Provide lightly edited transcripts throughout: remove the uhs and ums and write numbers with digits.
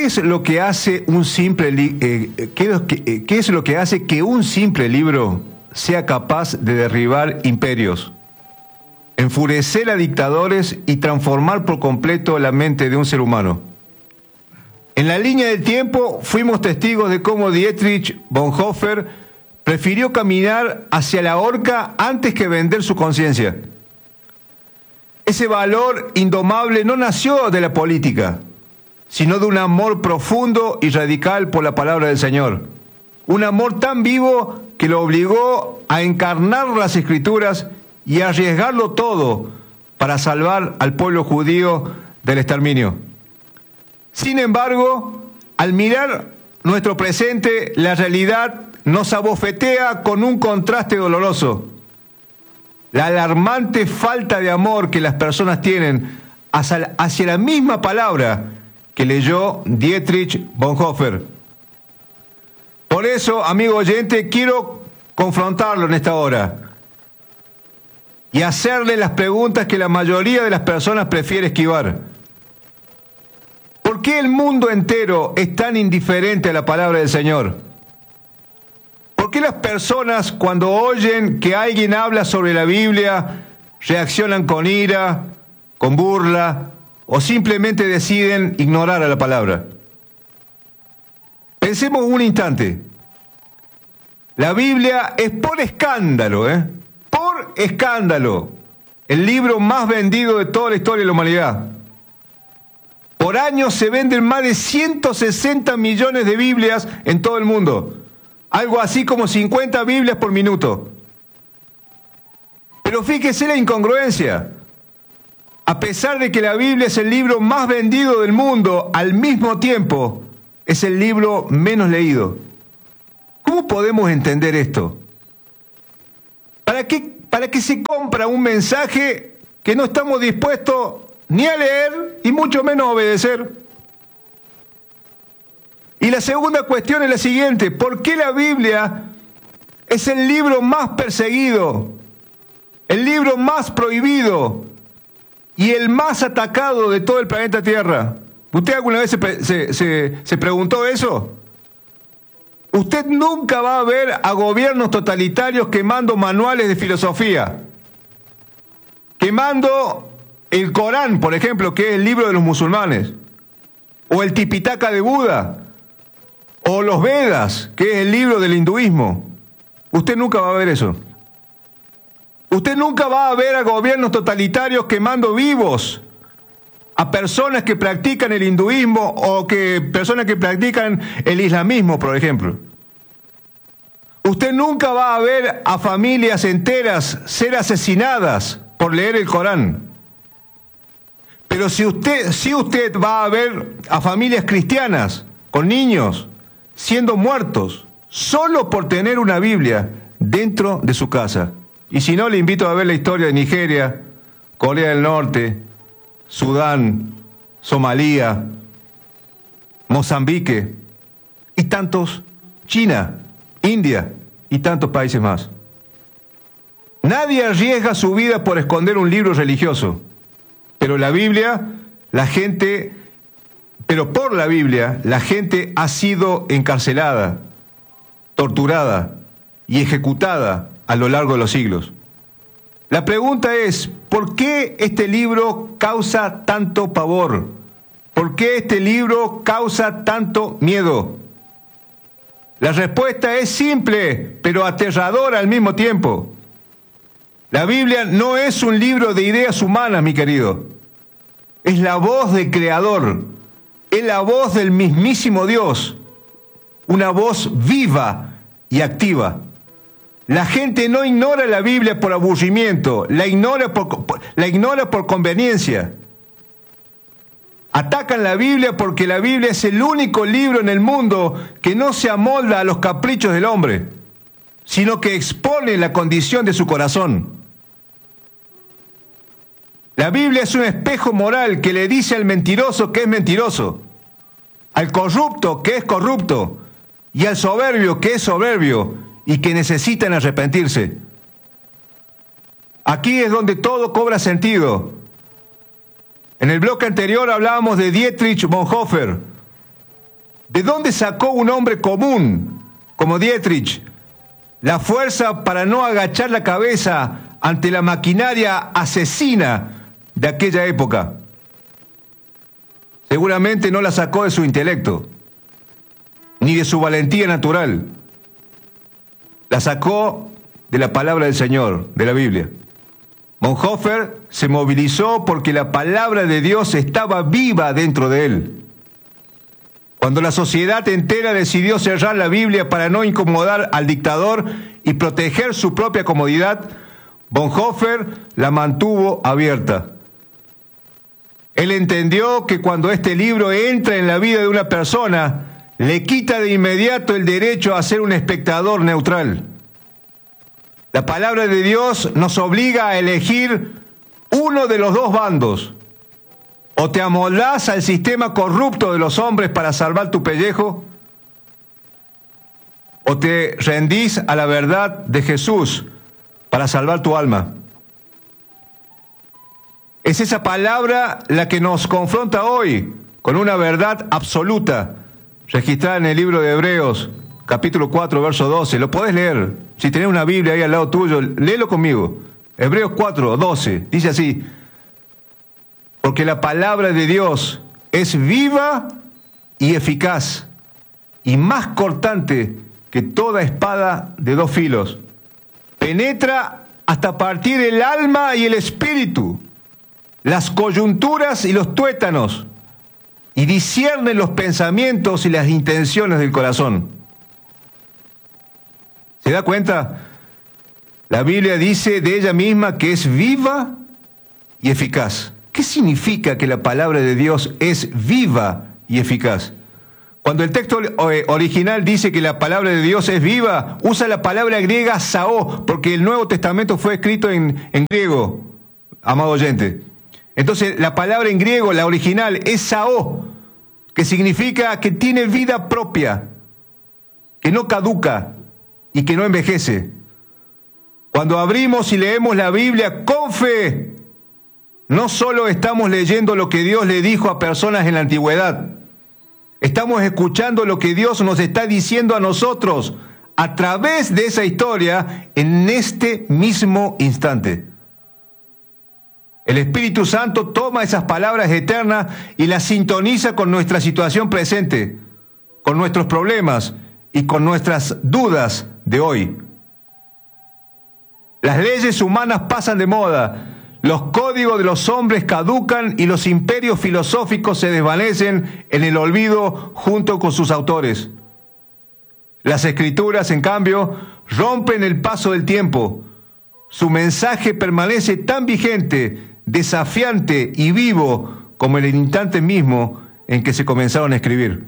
es lo que hace qué es lo que hace que un simple libro sea capaz de derribar imperios, enfurecer a dictadores y transformar por completo la mente de un ser humano? En la línea del tiempo fuimos testigos de cómo Dietrich Bonhoeffer prefirió caminar hacia la horca antes que vender su conciencia. Ese valor indomable no nació de la política, sino de un amor profundo y radical por la palabra del Señor. Un amor tan vivo que lo obligó a encarnar las Escrituras y a arriesgarlo todo para salvar al pueblo judío del exterminio. Sin embargo, al mirar nuestro presente, la realidad nos abofetea con un contraste doloroso. La alarmante falta de amor que las personas tienen hacia la misma palabra que leyó Dietrich Bonhoeffer. Por eso, amigo oyente, quiero confrontarlo en esta hora y hacerle las preguntas que la mayoría de las personas prefiere esquivar. ¿Por qué el mundo entero es tan indiferente a la palabra del Señor? ¿Por qué las personas, cuando oyen que alguien habla sobre la Biblia, reaccionan con ira, con burla, o simplemente deciden ignorar a la palabra? Pensemos un instante. La Biblia es por escándalo, por escándalo, el libro más vendido de toda la historia de la humanidad. Por año se venden más de 160 millones de Biblias en todo el mundo. Algo así como 50 Biblias por minuto. Pero fíjese la incongruencia. A pesar de que la Biblia es el libro más vendido del mundo, al mismo tiempo es el libro menos leído. ¿Cómo podemos entender esto? ¿Para qué se compra un mensaje que no estamos dispuestos ni a leer y mucho menos a obedecer? Y la segunda cuestión es la siguiente: ¿por qué la Biblia es el libro más perseguido, el libro más prohibido y el más atacado de todo el planeta Tierra? ¿Usted alguna vez se preguntó eso? Usted nunca va a ver a gobiernos totalitarios quemando manuales de filosofía, quemando el Corán, por ejemplo, que es el libro de los musulmanes, o el Tipitaka de Buda, o los Vedas, que es el libro del hinduismo. Usted nunca va a ver eso. Usted nunca va a ver a gobiernos totalitarios quemando vivos a personas que practican el hinduismo o personas que practican el islamismo, por ejemplo. Usted nunca va a ver a familias enteras ser asesinadas por leer el Corán. Pero si usted va a ver a familias cristianas con niños siendo muertos solo por tener una Biblia dentro de su casa. Y si no, le invito a ver la historia de Nigeria, Corea del Norte, Sudán, Somalia, Mozambique y tantos, China, India y tantos países más. Nadie arriesga su vida por esconder un libro religioso, pero por la Biblia, la gente ha sido encarcelada, torturada y ejecutada a lo largo de los siglos. La pregunta es, ¿por qué este libro causa tanto pavor? ¿Por qué este libro causa tanto miedo? La respuesta es simple, pero aterradora al mismo tiempo. La Biblia no es un libro de ideas humanas, mi querido. Es la voz del Creador, es la voz del mismísimo Dios, una voz viva y activa. La gente no ignora la Biblia por aburrimiento, la ignora por conveniencia. Atacan la Biblia porque la Biblia es el único libro en el mundo que no se amolda a los caprichos del hombre, sino que expone la condición de su corazón. La Biblia es un espejo moral que le dice al mentiroso que es mentiroso, al corrupto que es corrupto y al soberbio que es soberbio y que necesitan arrepentirse. Aquí es donde todo cobra sentido. En el bloque anterior hablábamos de Dietrich Bonhoeffer, ¿De dónde sacó un hombre común como Dietrich la fuerza para no agachar la cabeza ante la maquinaria asesina de aquella época? Seguramente no la sacó de su intelecto, ni de su valentía natural. La sacó de la palabra del Señor, de la Biblia. Bonhoeffer se movilizó porque la palabra de Dios estaba viva dentro de él. Cuando la sociedad entera decidió cerrar la Biblia para no incomodar al dictador y proteger su propia comodidad, Bonhoeffer la mantuvo abierta. Él entendió que cuando este libro entra en la vida de una persona, le quita de inmediato el derecho a ser un espectador neutral. La palabra de Dios nos obliga a elegir uno de los dos bandos. O te amoldás al sistema corrupto de los hombres para salvar tu pellejo, o te rendís a la verdad de Jesús para salvar tu alma. Es esa palabra la que nos confronta hoy con una verdad absoluta, registrada en el libro de Hebreos, capítulo 4, verso 12. Lo podés leer. Si tenés una Biblia ahí al lado tuyo, léelo conmigo. Hebreos 4, 12. Dice así: porque la palabra de Dios es viva y eficaz, y más cortante que toda espada de dos filos. Penetra hasta partir el alma y el espíritu, las coyunturas y los tuétanos, y discierne los pensamientos y las intenciones del corazón. ¿Se da cuenta? La Biblia dice de ella misma que es viva y eficaz. ¿Qué significa que la palabra de Dios es viva y eficaz? Cuando el texto original dice que la palabra de Dios es viva, usa la palabra griega sao, porque el Nuevo Testamento fue escrito en griego, amado oyente. Entonces, la palabra en griego, la original, es sao, que significa que tiene vida propia, que no caduca y que no envejece. Cuando abrimos y leemos la Biblia con fe, no solo estamos leyendo lo que Dios le dijo a personas en la antigüedad, estamos escuchando lo que Dios nos está diciendo a nosotros a través de esa historia en este mismo instante. El Espíritu Santo toma esas palabras eternas y las sintoniza con nuestra situación presente, con nuestros problemas y con nuestras dudas de hoy. Las leyes humanas pasan de moda, los códigos de los hombres caducan y los imperios filosóficos se desvanecen en el olvido junto con sus autores. Las Escrituras, en cambio, rompen el paso del tiempo. Su mensaje permanece tan vigente, desafiante y vivo como en el instante mismo en que se comenzaron a escribir.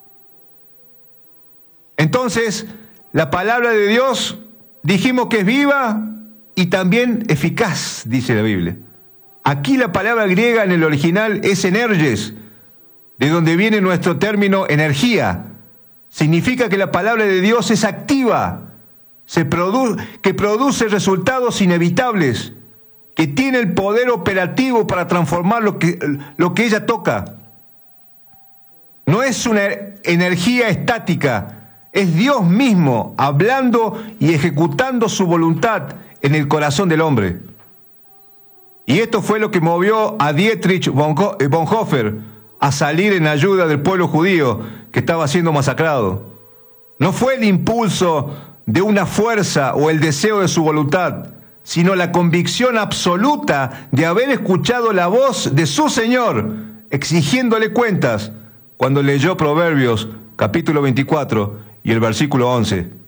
Entonces, la palabra de Dios dijimos que es viva y también eficaz, dice la Biblia. Aquí la palabra griega en el original es energes, de donde viene nuestro término energía. Significa que la palabra de Dios es activa, que produce resultados inevitables, que tiene el poder operativo para transformar lo que ella toca. No es una energía estática, es Dios mismo hablando y ejecutando su voluntad en el corazón del hombre. Y esto fue lo que movió a Dietrich Bonhoeffer a salir en ayuda del pueblo judío que estaba siendo masacrado. No fue el impulso de una fuerza o el deseo de su voluntad, sino la convicción absoluta de haber escuchado la voz de su Señor, exigiéndole cuentas, cuando leyó Proverbios capítulo 24 y el versículo 11.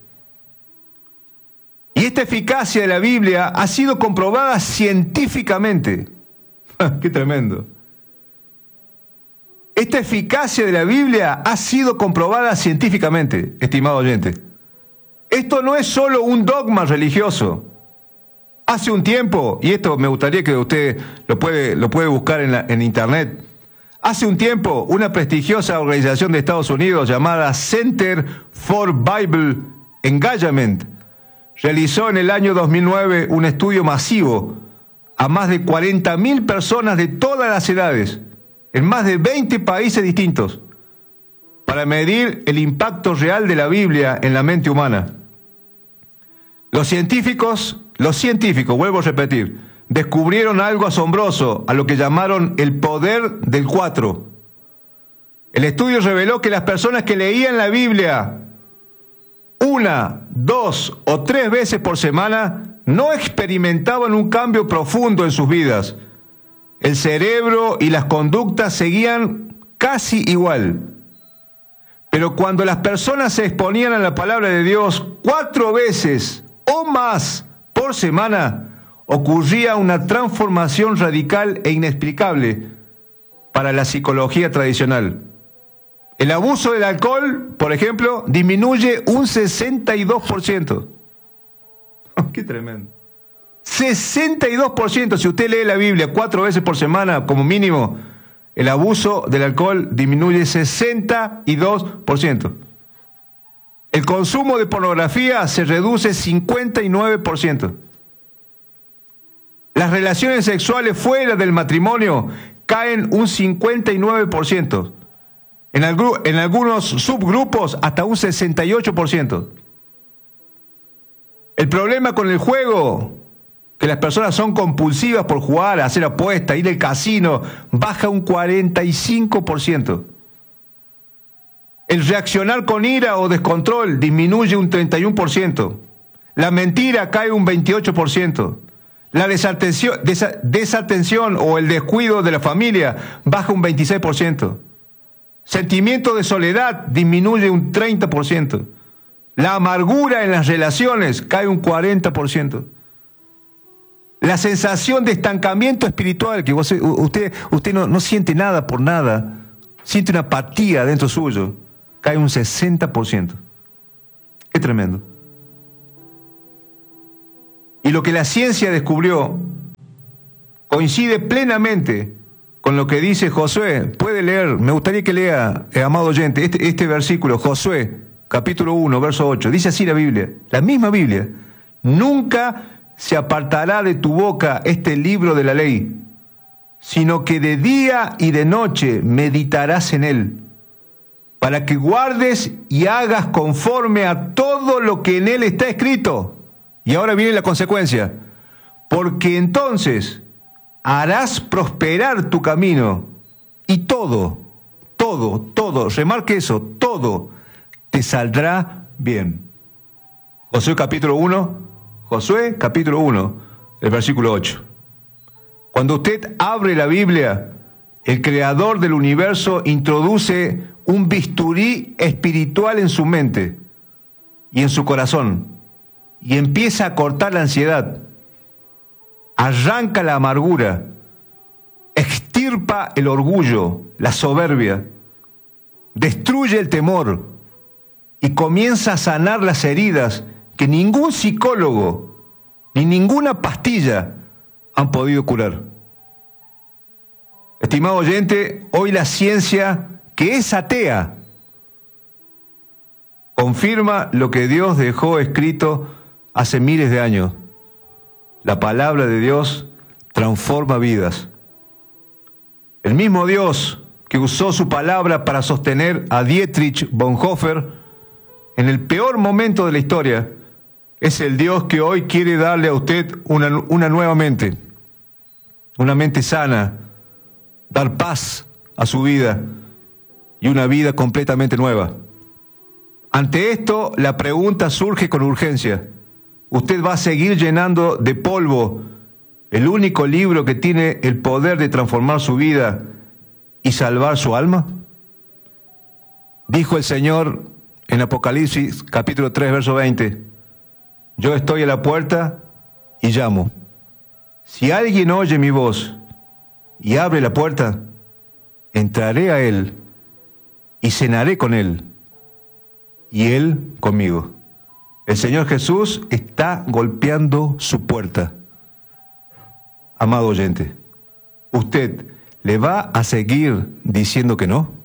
Y esta eficacia de la Biblia ha sido comprobada científicamente. ¡Qué tremendo! Esta eficacia de la Biblia ha sido comprobada científicamente, estimado oyente. Esto no es solo un dogma religioso. Hace un tiempo, y esto me gustaría que usted lo puede buscar en internet. Hace un tiempo, una prestigiosa organización de Estados Unidos llamada Center for Bible Engagement realizó en el año 2009 un estudio masivo a más de 40.000 personas de todas las edades, en más de 20 países distintos, para medir el impacto real de la Biblia en la mente humana. Los científicos, vuelvo a repetir, descubrieron algo asombroso, a lo que llamaron el poder del 4. El estudio reveló que las personas que leían la Biblia 1, 2 o 3 veces por semana no experimentaban un cambio profundo en sus vidas. El cerebro y las conductas seguían casi igual. Pero cuando las personas se exponían a la palabra de Dios 4 veces o más por semana, ocurría una transformación radical e inexplicable para la psicología tradicional. El abuso del alcohol, por ejemplo, disminuye un 62%. ¡Qué tremendo! 62%, si usted lee la Biblia 4 veces por semana como mínimo, el abuso del alcohol disminuye 62%. El consumo de pornografía se reduce 59%. Las relaciones sexuales fuera del matrimonio caen un 59%. En algunos subgrupos hasta un 68%. El problema con el juego, que las personas son compulsivas por jugar, hacer apuestas, ir al casino, baja un 45%. El reaccionar con ira o descontrol disminuye un 31%. La mentira cae un 28%. La desatención o el descuido de la familia baja un 26%. Sentimiento de soledad disminuye un 30%. La amargura en las relaciones cae un 40%. La sensación de estancamiento espiritual, que usted no siente nada por nada, siente una apatía dentro suyo, cae un 60%. Qué tremendo. Y lo que la ciencia descubrió coincide plenamente con lo que dice Josué. Puede leer, me gustaría que lea, amado oyente, este versículo, Josué, capítulo 1, verso 8. Dice así la Biblia, la misma Biblia: nunca se apartará de tu boca este libro de la ley, sino que de día y de noche meditarás en él, para que guardes y hagas conforme a todo lo que en él está escrito. Y ahora viene la consecuencia: porque entonces harás prosperar tu camino, y todo, remarque eso, todo te saldrá bien. Josué capítulo 1, el versículo 8. Cuando usted abre la Biblia, el creador del universo introduce un bisturí espiritual en su mente y en su corazón, y empieza a cortar la ansiedad, arranca la amargura, extirpa el orgullo, la soberbia, destruye el temor y comienza a sanar las heridas que ningún psicólogo ni ninguna pastilla han podido curar. Estimado oyente, hoy la ciencia, que es atea, confirma lo que Dios dejó escrito hace miles de años. La palabra de Dios transforma vidas. El mismo Dios que usó su palabra para sostener a Dietrich Bonhoeffer en el peor momento de la historia, es el Dios que hoy quiere darle a usted una nueva mente, una mente sana, dar paz a su vida y una vida completamente nueva. Ante esto, la pregunta surge con urgencia: ¿usted va a seguir llenando de polvo el único libro que tiene el poder de transformar su vida y salvar su alma? Dijo el Señor en Apocalipsis capítulo 3, verso 20: yo estoy a la puerta y llamo. Si alguien oye mi voz y abre la puerta, entraré a él y cenaré con él y él conmigo. El Señor Jesús está golpeando su puerta. Amado oyente, ¿usted le va a seguir diciendo que no?